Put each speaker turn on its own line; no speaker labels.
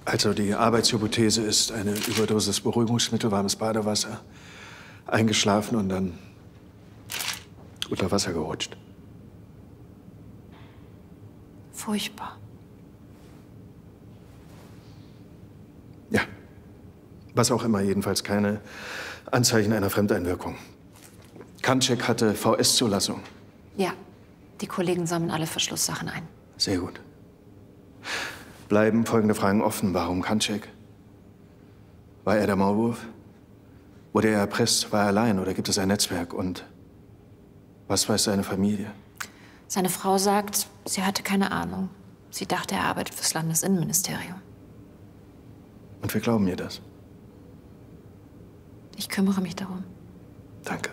Also die Arbeitshypothese ist eine Überdosis Beruhigungsmittel, warmes Badewasser, eingeschlafen und dann unter Wasser gerutscht.
Furchtbar.
Ja. Was auch immer, jedenfalls keine Anzeichen einer Fremdeinwirkung. Kanczek hatte VS-Zulassung.
Ja, die Kollegen sammeln alle Verschlusssachen ein.
Sehr gut. Bleiben folgende Fragen offen. Warum Kanczek? War er der Maulwurf? Wurde er erpresst? War er allein oder gibt es ein Netzwerk? Und was weiß seine Familie?
Seine Frau sagt, sie hatte keine Ahnung. Sie dachte, er arbeitet fürs Landesinnenministerium.
Und wir glauben ihr das.
Ich kümmere mich darum.
Danke.